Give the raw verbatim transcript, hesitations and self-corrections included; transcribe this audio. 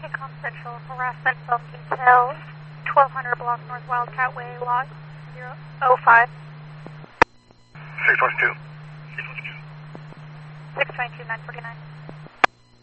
Recon Central, harassment from detail, twelve hundred block North Wildcat Way, lot zero oh five. six one two. six twenty-two, nine forty-nine.